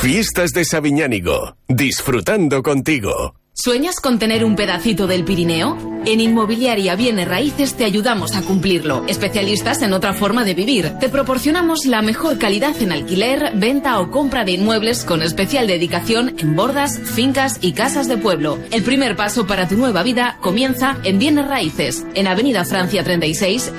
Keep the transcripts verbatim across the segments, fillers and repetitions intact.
Fiestas de Sabiñánigo, disfrutando contigo. ¿Sueñas con tener un pedacito del Pirineo? En Inmobiliaria Bienes Raíces te ayudamos a cumplirlo. Especialistas en otra forma de vivir. Te proporcionamos la mejor calidad en alquiler, venta o compra de inmuebles con especial dedicación en bordas, fincas y casas de pueblo. El primer paso para tu nueva vida comienza en Bienes Raíces, en Avenida Francia treinta y seis.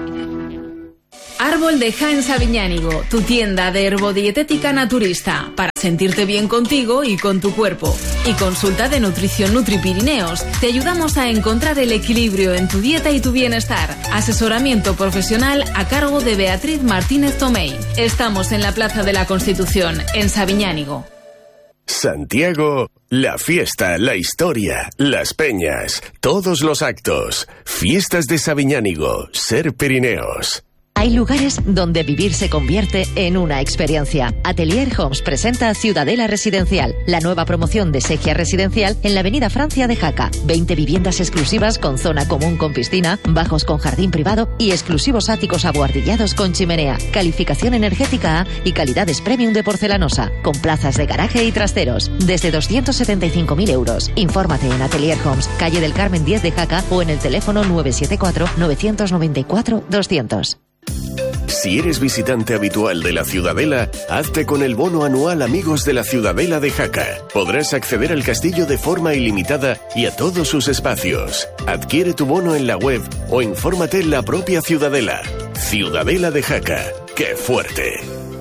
Árbol de Jaén Sabiñánigo, tu tienda de herbodietética naturista, para sentirte bien contigo y con tu cuerpo. Y consulta de nutrición Nutripirineos. Te ayudamos a encontrar el equilibrio en tu dieta y tu bienestar. Asesoramiento profesional a cargo de Beatriz Martínez Tomei. Estamos en la Plaza de la Constitución, en Sabiñánigo. Santiago, la fiesta, la historia, las peñas, todos los actos. Fiestas de Sabiñánigo, Ser Pirineos. Hay lugares donde vivir se convierte en una experiencia. Atelier Homes presenta Ciudadela Residencial, la nueva promoción de Sequia Residencial en la Avenida Francia de Jaca. veinte viviendas exclusivas con zona común con piscina, bajos con jardín privado y exclusivos áticos abuhardillados con chimenea. Calificación energética A y calidades premium de porcelanosa, con plazas de garaje y trasteros. Desde doscientos setenta y cinco mil euros. Infórmate en Atelier Homes, calle del Carmen diez de Jaca o en el teléfono nueve siete cuatro, nueve nueve cuatro, doscientos. Si eres visitante habitual de la Ciudadela, hazte con el bono anual Amigos de la Ciudadela de Jaca. Podrás acceder al castillo de forma ilimitada y a todos sus espacios. Adquiere tu bono en la web o infórmate en la propia Ciudadela. Ciudadela de Jaca. ¡Qué fuerte!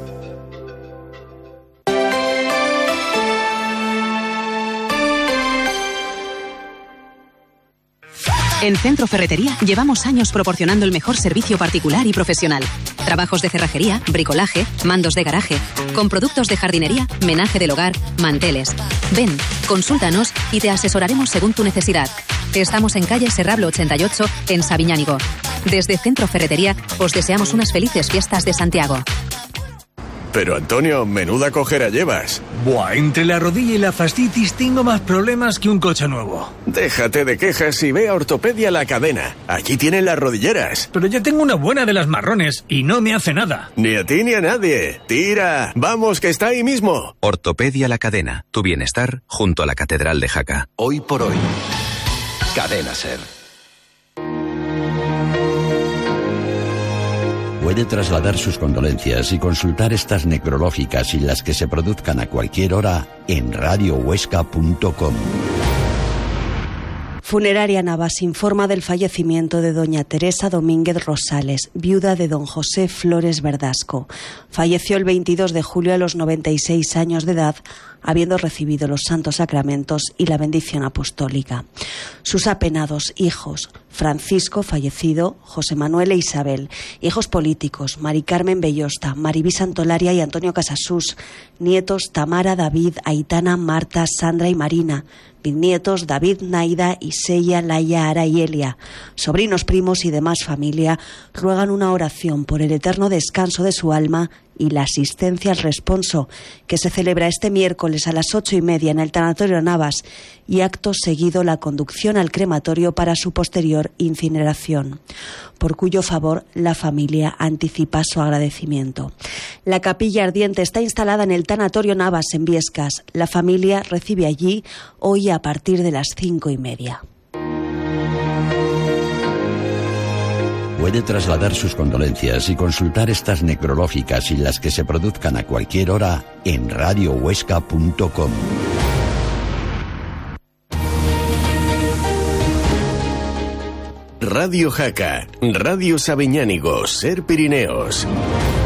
En Centro Ferretería llevamos años proporcionando el mejor servicio particular y profesional. Trabajos de cerrajería, bricolaje, mandos de garaje, con productos de jardinería, menaje del hogar, manteles. Ven, consúltanos y te asesoraremos según tu necesidad. Estamos en calle Serrablo ochenta y ocho, en Sabiñánigo. Desde Centro Ferretería os deseamos unas felices fiestas de Santiago. Pero Antonio, menuda cojera llevas. Buah, entre la rodilla y la fascitis tengo más problemas que un coche nuevo. Déjate de quejas y ve a Ortopedia La Cadena. Allí tienen las rodilleras. Pero ya tengo una buena de las marrones y no me hace nada. Ni a ti ni a nadie. Tira, vamos que está ahí mismo. Ortopedia La Cadena, tu bienestar junto a la Catedral de Jaca. Hoy por hoy, Cadena Ser. Puede trasladar sus condolencias y consultar estas necrológicas y las que se produzcan a cualquier hora en radio huesca punto com. Funeraria Navas informa del fallecimiento de doña Teresa Domínguez Rosales, viuda de don José Flores Verdasco. Falleció el veintidós de julio a los noventa y seis años de edad, habiendo recibido los santos sacramentos y la bendición apostólica. Sus apenados hijos: Francisco, fallecido, José Manuel e Isabel; hijos políticos: Mari Carmen Bellosta, Maribí Santolaria y Antonio Casasús; nietos: Tamara, David, Aitana, Marta, Sandra y Marina; bisnietos: David, Naida, Iseya, Laia, Ara y Elia; sobrinos, primos y demás familia ruegan una oración por el eterno descanso de su alma y la asistencia al responso, que se celebra este miércoles a las ocho y media en el Tanatorio Navas, y acto seguido la conducción al crematorio para su posterior incineración, por cuyo favor la familia anticipa su agradecimiento. La capilla ardiente está instalada en el Tanatorio Navas en Biescas. La familia recibe allí hoy a partir de las cinco y media. Puede trasladar sus condolencias y consultar estas necrológicas y las que se produzcan a cualquier hora en radio huesca punto com. Radio Jaca, Radio Sabiñánigo, Ser Pirineos.